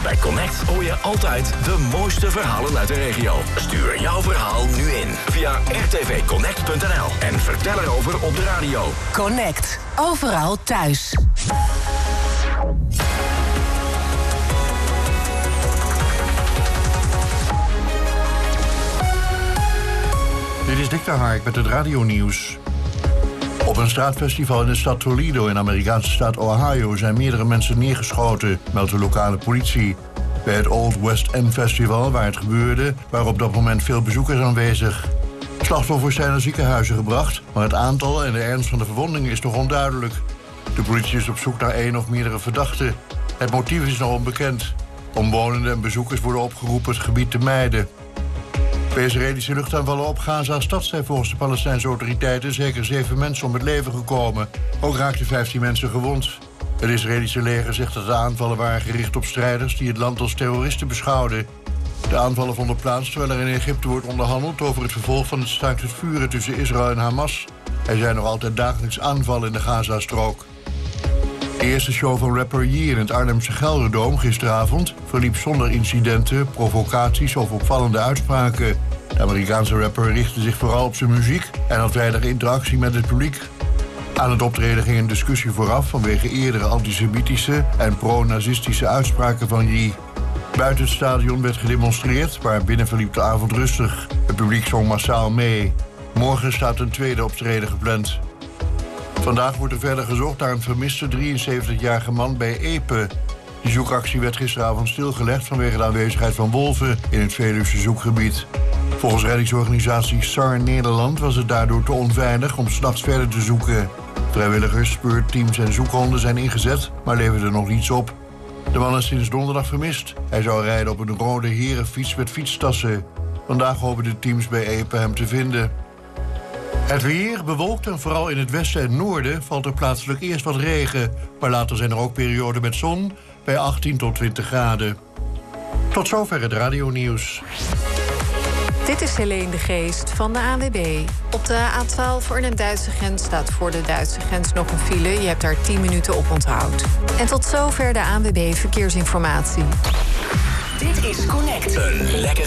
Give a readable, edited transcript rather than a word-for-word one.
Bij Connect hoor je altijd de mooiste verhalen uit de regio. Stuur jouw verhaal nu in via rtvconnect.nl en vertel erover op de radio. Connect. Overal thuis. Dit is Dick de Hark met het radionieuws. Op een straatfestival in de stad Toledo in de Amerikaanse staat Ohio zijn meerdere mensen neergeschoten, meldt de lokale politie. Bij het Old West End Festival, waar het gebeurde, waren op dat moment veel bezoekers aanwezig. Slachtoffers zijn naar ziekenhuizen gebracht, maar het aantal en de ernst van de verwondingen is nog onduidelijk. De politie is op zoek naar één of meerdere verdachten. Het motief is nog onbekend. Omwonenden en bezoekers worden opgeroepen het gebied te mijden. Bij Israëlische luchtaanvallen op Gaza-stad zijn volgens de Palestijnse autoriteiten zeker 7 mensen om het leven gekomen. Ook raakten 15 mensen gewond. Het Israëlische leger zegt dat de aanvallen waren gericht op strijders die het land als terroristen beschouwden. De aanvallen vonden plaats terwijl er in Egypte wordt onderhandeld over het vervolg van het staakt het vuren tussen Israël en Hamas. Er zijn nog altijd dagelijks aanvallen in de Gazastrook. De eerste show van rapper Yee in het Arnhemse Gelderdoom gisteravond verliep zonder incidenten, provocaties of opvallende uitspraken. De Amerikaanse rapper richtte zich vooral op zijn muziek en had weinig interactie met het publiek. Aan het optreden ging een discussie vooraf vanwege eerdere antisemitische en pro-nazistische uitspraken van Yee. Buiten het stadion werd gedemonstreerd, maar binnen verliep de avond rustig. Het publiek zong massaal mee. Morgen staat een tweede optreden gepland. Vandaag wordt er verder gezocht naar een vermiste 73-jarige man bij Epe. Die zoekactie werd gisteravond stilgelegd vanwege de aanwezigheid van wolven in het Veluwse zoekgebied. Volgens reddingsorganisatie SAR Nederland was het daardoor te onveilig om 's nachts verder te zoeken. Vrijwilligers, speurteams en zoekhonden zijn ingezet, maar leverden nog niets op. De man is sinds donderdag vermist. Hij zou rijden op een rode herenfiets met fietstassen. Vandaag hopen de teams bij Epe hem te vinden. Het weer bewolkt en vooral in het westen en noorden valt er plaatselijk eerst wat regen. Maar later zijn er ook perioden met zon bij 18 tot 20 graden. Tot zover het radionieuws. Dit is Helene de Geest van de ANWB. Op de A12 Arnhem-Duitse grens staat voor de Duitse grens nog een file. Je hebt daar 10 minuten op onthoud. En tot zover de ANWB Verkeersinformatie. Dit is Connect. Een lekker